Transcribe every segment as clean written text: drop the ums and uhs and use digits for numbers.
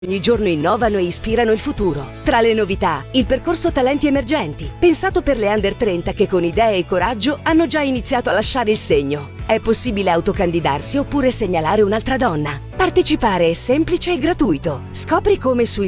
Ogni giorno innovano e ispirano il futuro. Tra le novità, il percorso Talenti Emergenti, pensato per le under 30 che con idee e coraggio hanno già iniziato a lasciare il segno. È possibile autocandidarsi oppure segnalare un'altra donna. Partecipare è semplice e gratuito. Scopri come su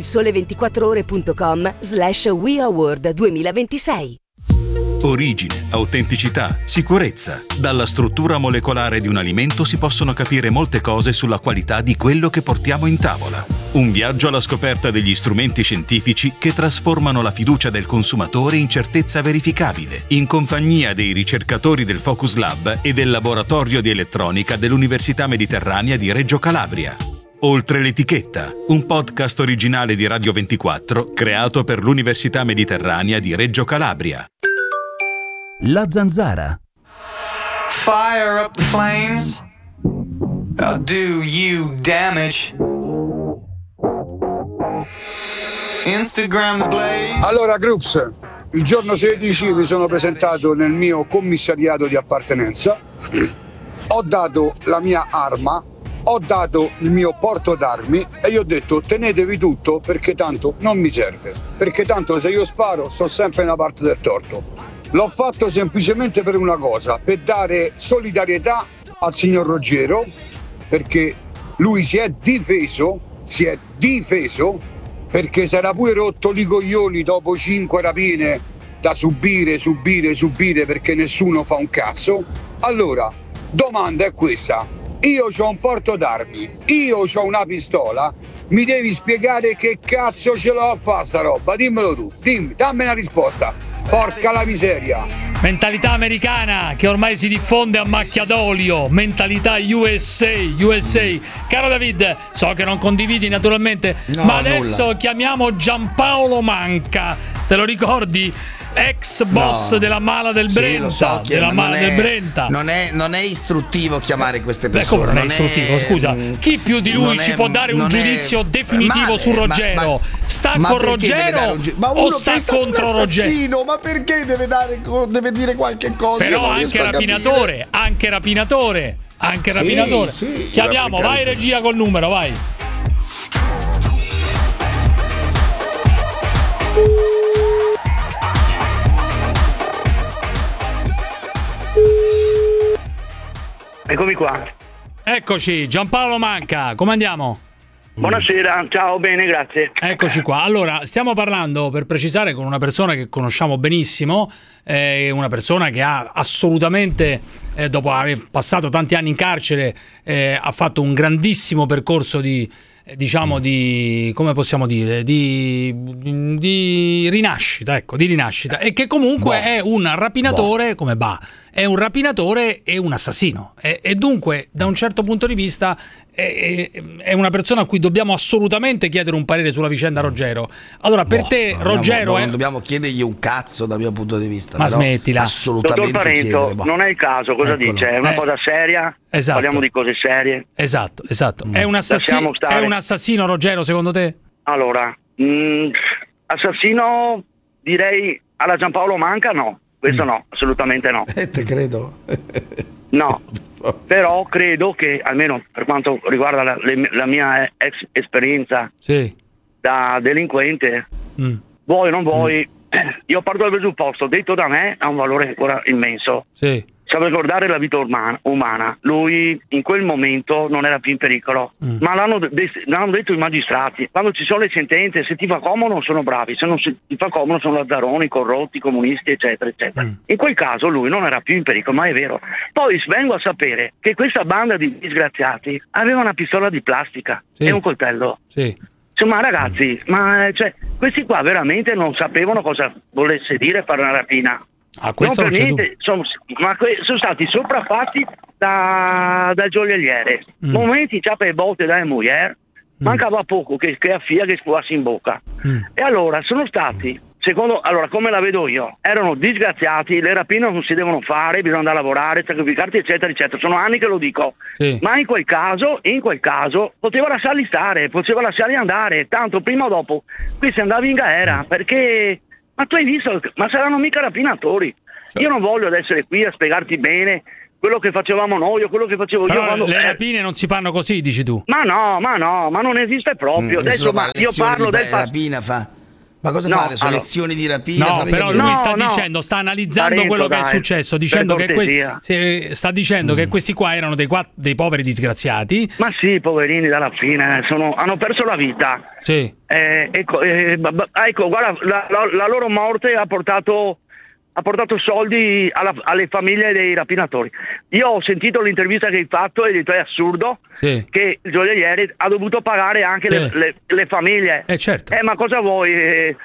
ilsole24ore.com/WeAward 2026. Origine, autenticità, sicurezza. Dalla struttura molecolare di un alimento si possono capire molte cose sulla qualità di quello che portiamo in tavola. Un viaggio alla scoperta degli strumenti scientifici che trasformano la fiducia del consumatore in certezza verificabile, in compagnia dei ricercatori del Focus Lab e del Laboratorio di Elettronica dell'Università Mediterranea di Reggio Calabria. Oltre l'etichetta, un podcast originale di Radio 24 creato per l'Università Mediterranea di Reggio Calabria. La Zanzara. Fire up the flames. I'll do you damage. Instagram the blaze. Allora, Groups, il giorno 16 mi sono presentato nel mio commissariato di appartenenza, ho dato la mia arma, ho dato il mio porto d'armi e gli ho detto tenetevi tutto perché tanto non mi serve, perché tanto se io sparo sto sempre nella parte del torto. L'ho fatto semplicemente per una cosa, per dare solidarietà al signor Roggero, perché lui si è difeso perché si era pure rotto i coglioni dopo 5 rapine da subire perché nessuno fa un cazzo. Allora, domanda è questa: io c'ho un porto d'armi, io c'ho una pistola, mi devi spiegare che cazzo ce l'ho a fare sta roba, dimmelo tu, dammi una risposta. Porca la miseria. Mentalità americana che ormai si diffonde a macchia d'olio, mentalità USA. Caro David, so che non condividi naturalmente, ma adesso nulla. Chiamiamo Giampaolo Manca, te lo ricordi? Ex boss della Mala del Brenta, sì, lo so, della Mala del Brenta. Non è istruttivo chiamare queste persone. Come non è istruttivo? Scusa, chi più di lui ci può dare un giudizio definitivo su Roggero? Sta con Roggero o sta contro Roggero? Ma perché deve dire qualche cosa? Però anche rapinatore. Sì, chiamiamo, vai regia col numero, vai. Eccomi qua. Eccoci, Giampaolo Manca, come andiamo? Buonasera, ciao, bene, grazie. Eccoci qua. Allora, stiamo parlando, per precisare, con una persona che conosciamo benissimo, una persona che ha assolutamente, dopo aver passato tanti anni in carcere, ha fatto un grandissimo percorso di come possiamo dire, di rinascita, e che comunque è un rapinatore, è un rapinatore e un assassino, e dunque da un certo punto di vista è una persona a cui dobbiamo assolutamente chiedere un parere sulla vicenda Roggero. Allora, per te Roggero non dobbiamo chiedergli un cazzo dal mio punto di vista, ma smettila, assolutamente. Dottor Parenzo, non è il caso, cosa dice? È una cosa seria? Esatto. Parliamo di cose serie. Esatto. È un assassino Roggero, secondo te? Allora, assassino direi alla Giampaolo Manca no, questo no, assolutamente no. Te credo. No, però credo che, almeno per quanto riguarda la mia ex esperienza da delinquente, vuoi o non vuoi, io parto dal presupposto, detto da me, ha un valore ancora immenso. Sì. Sa ricordare la vita umana. Lui in quel momento non era più in pericolo, ma l'hanno detto i magistrati: quando ci sono le sentenze, se ti fa comodo sono bravi, se non ti fa comodo sono lazzaroni, corrotti, comunisti, eccetera eccetera. In quel caso lui non era più in pericolo, ma è vero. Poi vengo a sapere che questa banda di disgraziati aveva una pistola di plastica e un coltello. Insomma, ragazzi, questi qua veramente non sapevano cosa volesse dire fare una rapina. Questo non per niente, sono stati sopraffatti dal gioielliere. Momenti ciappe e botte da mujer, mancava poco che a fia che scuassi in bocca. E allora sono stati, allora come la vedo io, erano disgraziati, le rapine non si devono fare, bisogna andare a lavorare, sacrificarti, eccetera eccetera. Sono anni che lo dico. Ma in quel caso poteva lasciarli stare, poteva lasciarli andare, tanto prima o dopo qui si andava in galera, perché ma tu hai visto, ma saranno mica rapinatori. Io non voglio essere qui a spiegarti bene quello che facevamo noi o quello che facevo Però io quando... le rapine non si fanno così, dici tu. Ma non esiste proprio. Adesso io parlo del rapina fa. Ma cosa No, fare? Sono allora- lezioni di rapina? No, Fammi però capire. lui sta No, dicendo, sta analizzando Parenzo, quello che è dai, successo, per dicendo che cortesia. sta dicendo che questi qua erano dei poveri disgraziati. Ma sì, poverini dalla fine, hanno perso la vita. Sì. Ecco, guarda, la loro morte ha portato soldi alle famiglie dei rapinatori. Io ho sentito l'intervista che hai fatto e hai detto è assurdo Sì. che il gioielliere ha dovuto pagare anche Sì. le famiglie. Certo. Ma cosa vuoi?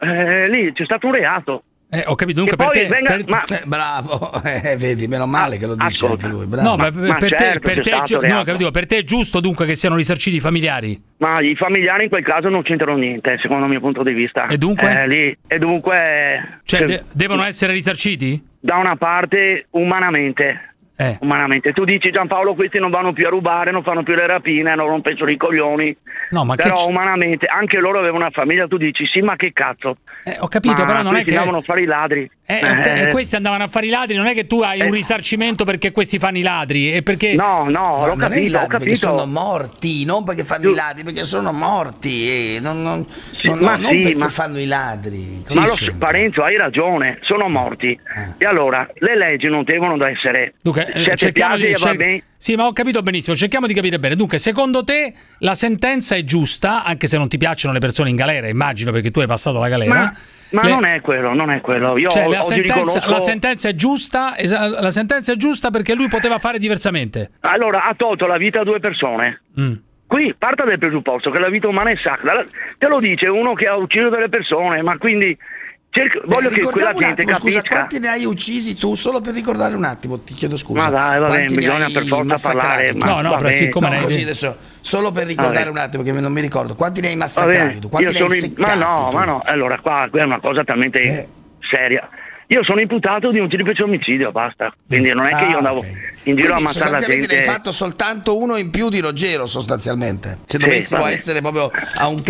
Lì c'è stato un reato. Ho capito, dunque Che per poi te... venga- per- ma- Bravo, vedi, meno male che lo dice ascolta. anche lui. Bravo. No, ma per certo, te, c'è stato no, reato. capito, per te è giusto dunque che siano risarciti i familiari? Ma i familiari in quel caso non c'entrano niente, secondo il mio punto di vista. E dunque? Dunque... Cioè, devono essere risarciti? Da una parte, umanamente. Umanamente. Tu dici Giampaolo questi non vanno più a rubare, non fanno più le rapine, non rompono i coglioni. No, ma però che umanamente, anche loro avevano una famiglia, tu dici sì ma che cazzo. Ho capito, ma però non è questi che... andavano a fare i ladri. Questi andavano a fare i ladri, non è che tu hai un risarcimento perché questi fanno i ladri, è perché... No, Ma l'ho non è i capito, ho ladri perché capito. sono morti, non perché fanno i ladri, perché sono morti. Non ma sì, perché ma- fanno i ladri. Ma Cosa c'entra? Parenzo, hai ragione, sono morti. E allora, le leggi non devono essere... Dunque, se ti cerchiamo piace, di... va bene. Sì, ma ho capito benissimo, cerchiamo di capire bene. Dunque, secondo te la sentenza è giusta, anche se non ti piacciono le persone in galera, immagino, perché tu hai passato la galera. Ma non è quello, non è quello. Io Cioè, la oggi riconosco... sentenza è giusta, la sentenza è giusta perché lui poteva fare diversamente. Allora, ha tolto la vita a 2 persone. Qui parta del presupposto che la vita umana è sacra. Te lo dice uno che ha ucciso delle persone, ma quindi voglio che quella Ricordiamo un gente attimo, scusa, capisca. quanti ne hai uccisi tu? Solo per ricordare un attimo, ti chiedo scusa. Ma dai, va bene, Quanti ne bisogna hai per forza massacrati? parlare. Ma No, va però bene. siccome No, così adesso, solo per ricordare un attimo, che non mi ricordo. Quanti ne hai Va massacrati bene, tu? Quanti io ne hai sono seccati tu? ma no, allora qua è una cosa talmente seria. Io sono imputato di un triplice omicidio, basta. Quindi non è che io andavo in giro a Quindi ammazzare la sostanzialmente ne hai gente. fatto soltanto uno in più di Ruggero, sostanzialmente. Se Sì, dovessimo vabbè. essere proprio a un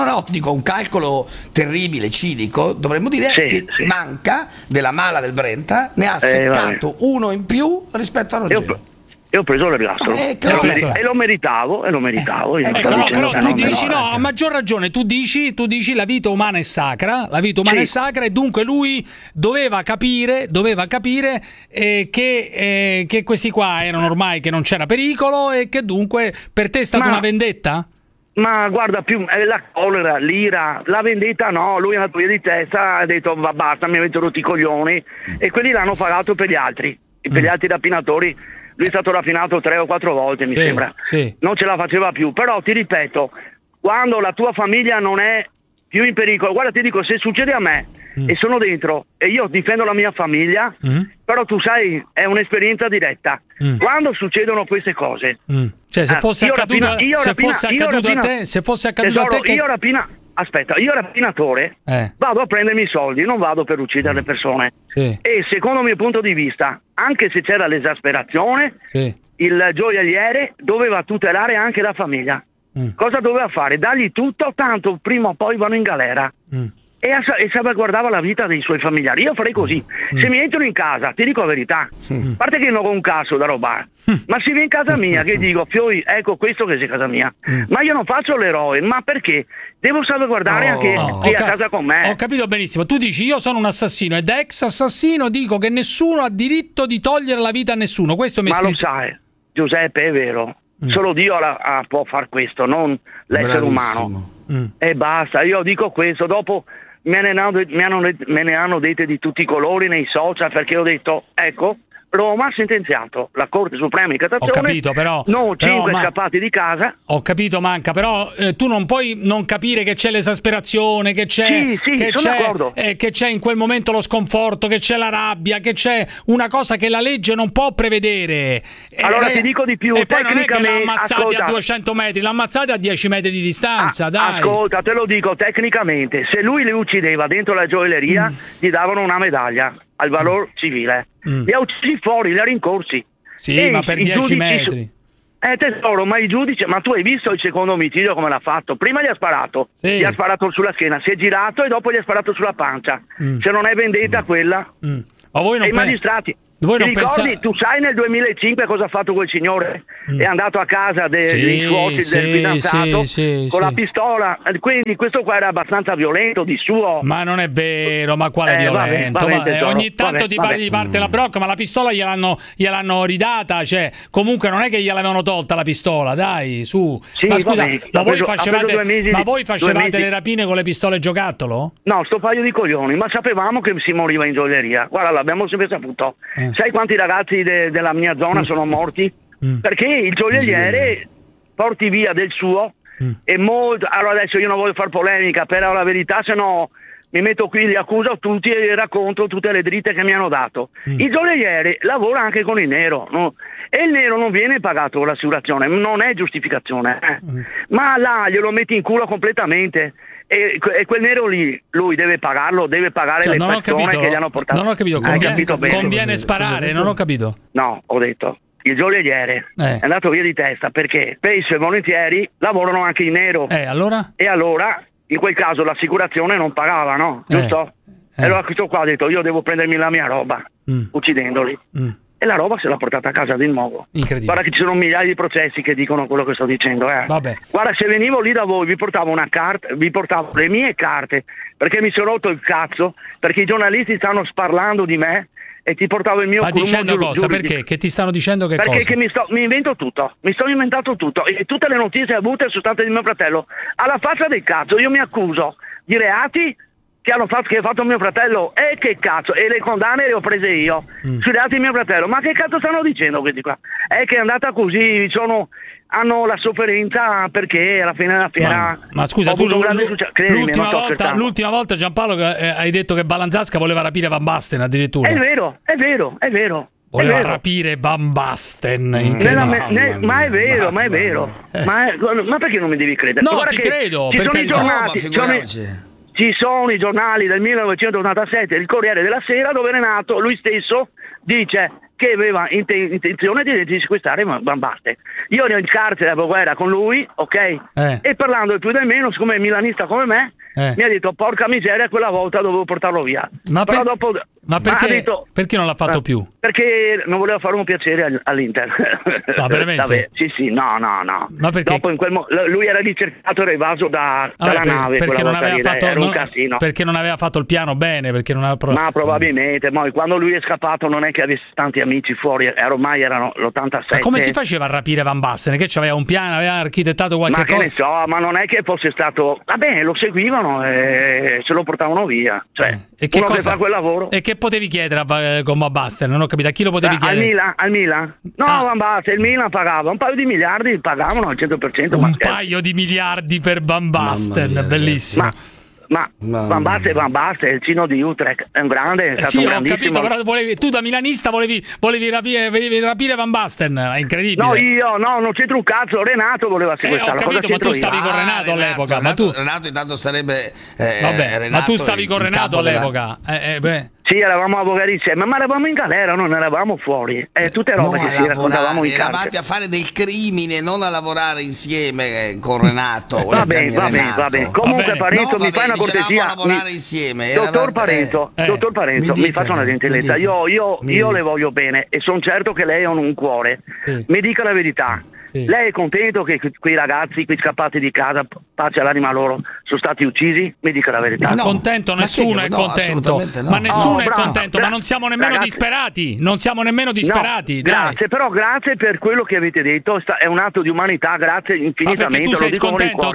un calcolo terribile, cinico, dovremmo dire che Manca della Mala del Brenta ne ha seccato uno in più rispetto a Ruggero. E ho preso l'ergastolo. E lo meritavo. Io non sto dicendo Però che tu non, dici, però, no, a maggior ragione, tu dici la vita umana è sacra, e dunque lui doveva capire che questi qua erano ormai, che non c'era pericolo e che dunque per te è stata una vendetta? Ma guarda, più la collera, l'ira, la vendetta no, lui è andato via di testa, ha detto va basta, mi avete rotto i coglioni e quelli l'hanno pagato per gli altri, per gli altri rapinatori. Lui è stato rapinato 3 o 4 volte, mi sembra. Sì. Non ce la faceva più. Però ti ripeto, quando la tua famiglia non è più in pericolo, guarda, ti dico, se succede a me e sono dentro e io difendo la mia famiglia, però tu sai, è un'esperienza diretta. Quando succedono queste cose, cioè se fosse accaduto a te, Aspetta, io rapinatore vado a prendermi i soldi, non vado per uccidere le persone. Sì. E secondo il mio punto di vista, anche se c'era l'esasperazione, il gioielliere doveva tutelare anche la famiglia. Cosa doveva fare? Dargli tutto, tanto prima o poi vanno in galera. E salvaguardava la vita dei suoi familiari. Io farei così. Se mi entrano in casa, ti dico la verità, a parte che non ho un cazzo da rubare, ma se viene in casa mia che dico Fioi, ecco questo che sei casa mia, ma io non faccio l'eroe, ma perché? Devo salvaguardare anche chi è a casa con me. Ho capito benissimo, tu dici io sono un assassino e da ex assassino dico che nessuno ha diritto di togliere la vita a nessuno. Questo mi è scritto. Lo sai, Giuseppe, è vero, solo Dio può far questo, non l'essere umano. E basta, io dico questo, dopo me ne hanno dette di tutti i colori nei social, perché ho detto, ecco, Roma ha sentenziato, la Corte Suprema di Cassazione, ho capito, però 5 scappati di casa. Ho capito, Manca, però tu non puoi non capire che c'è l'esasperazione, che c'è, che c'è in quel momento lo sconforto, che c'è la rabbia, che c'è una cosa che la legge non può prevedere. Allora ti dico di più, e poi non è che l'ammazzate ascolta, a 200 metri, l'ammazzate a 10 metri di distanza, dai. Ascolta, te lo dico tecnicamente, se lui le uccideva dentro la gioielleria gli davano una medaglia al valore civile. Li ha uccisi fuori, li ha rincorsi. Sì, ma per 10 metri. Tesoro, ma i giudici, ma tu hai visto il secondo omicidio come l'ha fatto? Prima gli ha sparato, gli ha sparato sulla schiena, si è girato e dopo gli ha sparato sulla pancia. Se non è vendetta quella. Ma voi non i magistrati, Voi Ti non ricordi, tu sai nel 2005 cosa ha fatto quel signore? È andato a casa dei suoceri del fidanzato con la pistola, quindi questo qua era abbastanza violento di suo. Ma non è vero, ma quale violento? Ogni tanto ti parte la brocca, ma la pistola gliel'hanno ridata, cioè comunque non è che gliel'avevano tolta la pistola, dai, su. Sì, ma scusa, voi facevate le rapine con le pistole giocattolo? No, sto paio di coglioni, ma sapevamo che si moriva in gioielleria. Guarda, l'abbiamo sempre saputo. Sai quanti ragazzi della mia zona sono morti? Perché il gioielliere porti via del suo e molto. Allora adesso io non voglio far polemica, però la verità, se no mi metto qui, li accuso tutti e racconto tutte le dritte che mi hanno dato. Il gioielliere lavora anche con il nero, no? E il nero non viene pagato con l'assicurazione, non è giustificazione, ma là glielo metti in culo completamente. E quel nero lì, lui deve pagarlo, deve pagare le persone che gli hanno portato. Non ho capito, conviene sparare, non ho capito. No, ho detto, il gioielliere è andato via di testa perché spesso e volentieri lavorano anche in nero. Allora? E allora, in quel caso l'assicurazione non pagava, no? Giusto? E allora questo qua ha detto, io devo prendermi la mia roba, uccidendoli. E la roba se l'ha portata a casa di nuovo. Incredibile. Guarda che ci sono migliaia di processi che dicono quello che sto dicendo. Vabbè. Guarda, se venivo lì da voi vi portavo una carta, vi portavo le mie carte, perché mi sono rotto il cazzo, perché i giornalisti stanno sparlando di me e ti portavo il mio... Ma dicendo cosa? Perché? Che ti stanno dicendo che cosa? Perché mi invento tutto, mi sto inventando tutto e tutte le notizie avute sono state di mio fratello. Alla faccia del cazzo, io mi accuso di reati che ha fatto mio fratello, e che cazzo, e le condanne le ho prese io sui reati di mio fratello. Ma che cazzo stanno dicendo questi qua? È che è andata così, hanno la sofferenza perché alla fine della fiera... Ma scusa, tu l'ultima volta Giampaolo hai detto che Balanzasca voleva rapire Van Basten addirittura. È vero. Voleva rapire Van Basten. Ma è vero. Ma perché non mi devi credere? No, ti credo. Ci sono i giornali del 1987, il Corriere della Sera, dove Renato, lui stesso, dice che aveva intenzione di sequestrare Van Basten. Io ero in carcere a guerra con lui, ok? E parlando del più del meno, siccome è milanista come me, mi ha detto, porca miseria, quella volta dovevo portarlo via. Ma perché non l'ha fatto più? Perché non voleva fare un piacere all'Inter. Ma veramente? Sì, no. Ma perché? Dopo lui era ricercato, era evaso dalla nave. Perché non aveva fatto era un casino. Perché non aveva fatto il piano bene, perché non aveva ma probabilmente, quando lui è scappato non è che avesse tanti amici fuori, ormai erano l'87. Ma come si faceva a rapire Van Basten? Che c'aveva un piano, aveva architettato qualche cosa? Ma che ne so, ma non è che fosse stato... Vabbè, lo seguivano e se lo portavano via. Cioè, e che uno cosa? che fa quel lavoro... E che potevi chiedere con Van Basten? Non ho capito, a chi lo potevi chiedere? Al Milan? No, Van Basten, il Milan pagava un paio di miliardi, pagavano al 100%. Un paio di miliardi per Van Basten, bellissimo. Ma Van Basten è il Cino di Utrecht, è un grande, è stato un grandissimo. Ho capito, però tu da milanista volevi rapire Van Basten, è incredibile. No, io non c'entro un cazzo, Renato voleva sequestrarlo. Ho capito, ma tu stavi con Renato all'epoca. Renato intanto sarebbe Renato, ma tu stavi con Renato all'epoca. Sì, eravamo avvocati insieme, ma eravamo in galera, non eravamo fuori. Tutte robe che ci raccontavamo in carcere. Eravate a fare del crimine, non a lavorare insieme con Renato. Va bene. Comunque, Parenzo, mi fai una cortesia. Lavorare insieme. Dottor Parenzo, mi faccia una gentilezza. Io le voglio bene e sono certo che lei ha un cuore. Sì. Mi dica la verità. Sì. Lei è contento che quei ragazzi, quei scappati di casa, pace all'anima loro, sono stati uccisi? Mi dica la verità. No, contento, nessuno è contento. No. Ma nessuno è contento, ma non siamo nemmeno disperati. Non siamo nemmeno disperati. Grazie, però grazie per quello che avete detto. È un atto di umanità, grazie infinitamente. Tu sei scontento,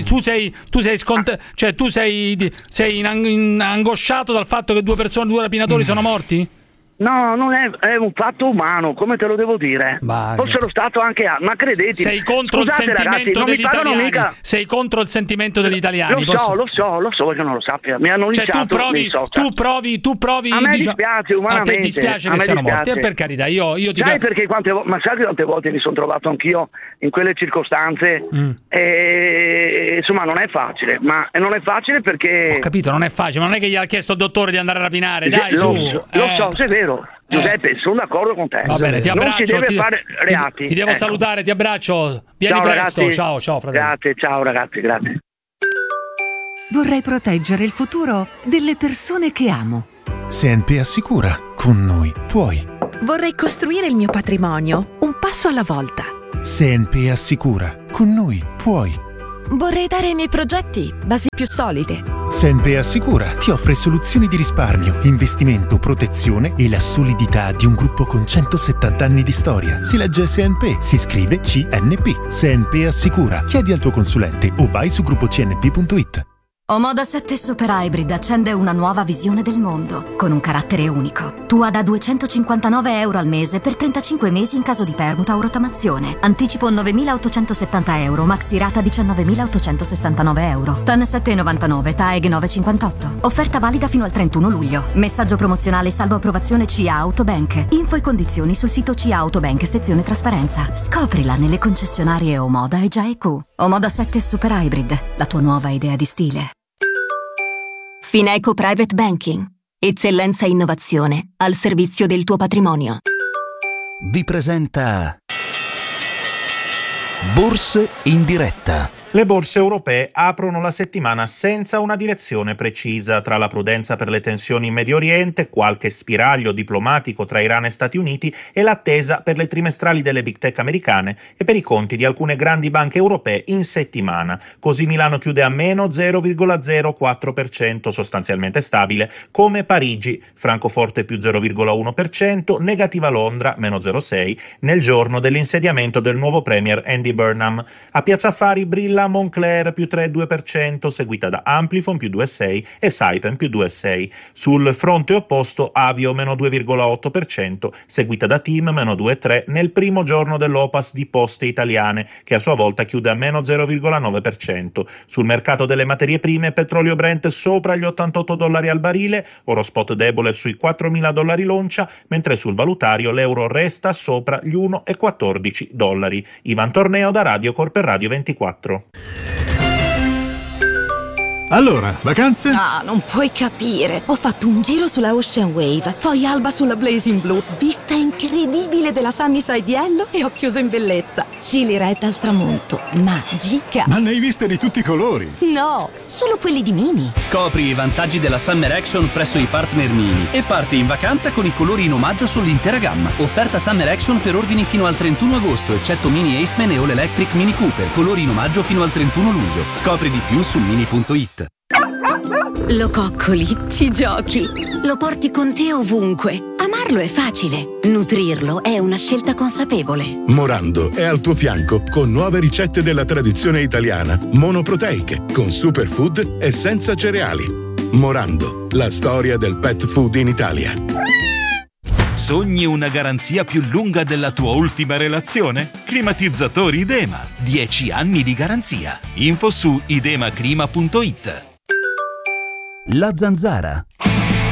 tu sei angosciato dal fatto che due rapinatori sono morti? No, non è un fatto umano, come te lo devo dire? Fossero stato anche ma credetemi. Sei contro il sentimento degli italiani. Sei contro il sentimento degli italiani. Lo so che non lo sappia. Mi hanno iniziato. Tu provi. A me dispiace umanamente. A te dispiace che siano morti. Per carità, io ti sai perché sai quante volte mi sono trovato anch'io in quelle circostanze? E insomma, non è facile. Ma non è facile perché. Ho capito, non è facile. Ma non è che gli ha chiesto al dottore di andare a rapinare. Dai, lo so, se è vero. Giuseppe, sono d'accordo con te. Va bene, ti abbraccio. Non si deve fare reati. Ti devo salutare, ti abbraccio. Vieni presto. Ragazzi. Ciao, fratello. Grazie, ciao ragazzi, grazie. Vorrei proteggere il futuro delle persone che amo. CNP assicura. Con noi puoi. Vorrei costruire il mio patrimonio, un passo alla volta. CNP Assicura. Con noi puoi. Vorrei dare ai miei progetti basi più solide. CNP Assicura ti offre soluzioni di risparmio, investimento, protezione e la solidità di un gruppo con 170 anni di storia. Si legge CNP, si scrive CNP. CNP Assicura. Chiedi al tuo consulente o vai su gruppocnp.it. Omoda 7 Super Hybrid accende una nuova visione del mondo, con un carattere unico. Tua da €259 al mese per 35 mesi in caso di permuta o rottamazione. Anticipo €9.870, maxi rata €19.869. TAN 7,99, TAEG 9,58. Offerta valida fino al 31 luglio. Messaggio promozionale salvo approvazione CIA Autobank. Info e condizioni sul sito CIA Autobank sezione trasparenza. Scoprila nelle concessionarie Omoda e Gia EQ. Omoda 7 Super Hybrid, la tua nuova idea di stile. Fineco Private Banking. Eccellenza e innovazione al servizio del tuo patrimonio. Vi presenta Borse in diretta. Le borse europee aprono la settimana senza una direzione precisa. Tra la prudenza per le tensioni in Medio Oriente, qualche spiraglio diplomatico tra Iran e Stati Uniti e l'attesa per le trimestrali delle big tech americane e per i conti di alcune grandi banche europee in settimana. Così Milano chiude a meno 0,04%, sostanzialmente stabile, come Parigi, Francoforte più 0,1%, negativa Londra, meno 0,6%, nel giorno dell'insediamento del nuovo premier Andy Burnham. A Piazza Affari brilla Moncler più 3,2%, seguita da Amplifon più 2,6% e Saipem più 2,6%. Sul fronte opposto Avio meno 2,8%, seguita da Team meno 2,3% nel primo giorno dell'Opas di Poste Italiane, che a sua volta chiude a meno 0,9%. Sul mercato delle materie prime, petrolio Brent sopra gli $88 al barile, oro spot debole sui $4.000 l'oncia, mentre sul valutario l'euro resta sopra gli $1,14. Ivan Torneo da Radio Cor per Radio 24. Allora, vacanze? No, non puoi capire. Ho fatto un giro sulla Ocean Wave, poi alba sulla Blazing Blue, vista incredibile della Sunnyside Yellow e ho chiuso in bellezza. Chili Red al tramonto, magica. Ma ne hai viste di tutti i colori? No, solo quelli di Mini. Scopri i vantaggi della Summer Action presso i partner Mini e parti in vacanza con i colori in omaggio sull'intera gamma. Offerta Summer Action per ordini fino al 31 agosto, eccetto Mini Aceman e All Electric Mini Cooper. Colori in omaggio fino al 31 luglio. Scopri di più su mini.it. Lo coccoli, ci giochi, lo porti con te ovunque. Amarlo è facile, nutrirlo è una scelta consapevole. Morando è al tuo fianco con nuove ricette della tradizione italiana, monoproteiche, con superfood e senza cereali. Morando, la storia del pet food in Italia. Sogni una garanzia più lunga della tua ultima relazione? Climatizzatori Idema, 10 anni di garanzia. Info su idemaclima.it. La Zanzara.